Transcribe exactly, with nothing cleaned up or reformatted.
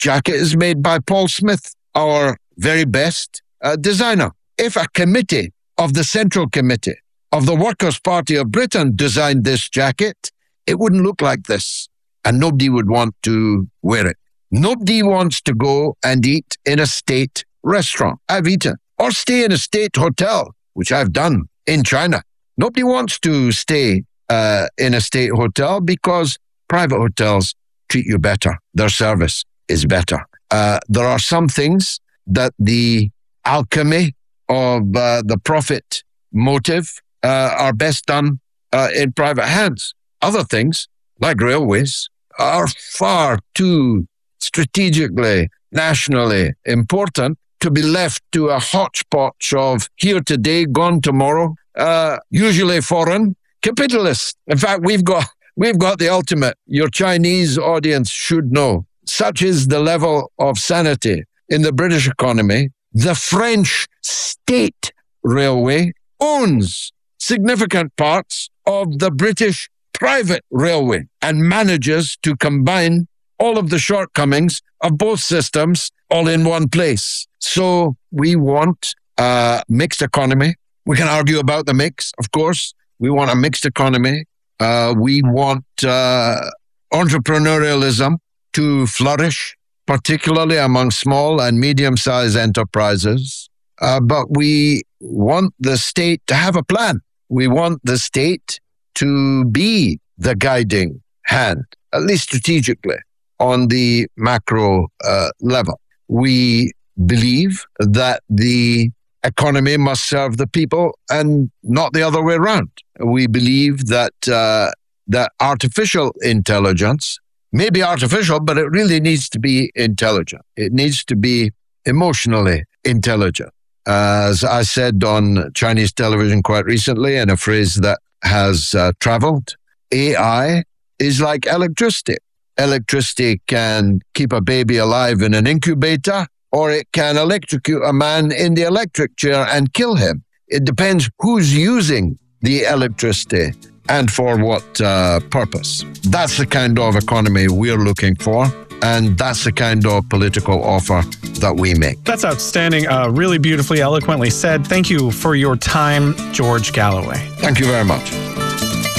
jacket is made by Paul Smith, our very best uh, designer. If a committee of the Central Committee of the Workers' Party of Britain designed this jacket, it wouldn't look like this, and nobody would want to wear it. Nobody wants to go and eat in a state restaurant. I've eaten. Or stay in a state hotel, which I've done in China. Nobody wants to stay uh, in a state hotel because private hotels treat you better. Their service is better. Uh, there are some things that the alchemy of uh, the profit motive uh, are best done uh, in private hands. Other things, like railways, are far too strategically, nationally important to be left to a hodgepodge of here today, gone tomorrow, uh, usually foreign capitalists. In fact, we've got we've got the ultimate. Your Chinese audience should know. Such is the level of sanity in the British economy. The French state railway owns significant parts of the British private railway and manages to combine all of the shortcomings of both systems all in one place. So we want a mixed economy. We can argue about the mix, of course. We want a mixed economy. Uh, we want uh, entrepreneurialism to flourish, particularly among small and medium-sized enterprises. Uh, but we want the state to have a plan. We want the state to be the guiding hand, at least strategically, on the macro uh, level. We believe that the economy must serve the people and not the other way around. We believe that uh, that artificial intelligence may be artificial, but it really needs to be intelligent. It needs to be emotionally intelligent. As I said on Chinese television quite recently, in a phrase that has uh, traveled, A I is like electricity. Electricity can keep a baby alive in an incubator, or it can electrocute a man in the electric chair and kill him. It depends who's using the electricity and for what uh, purpose. That's the kind of economy we're looking for, and that's the kind of political offer that we make. That's outstanding. Uh, really beautifully, eloquently said. Thank you for your time, George Galloway. Thank you very much.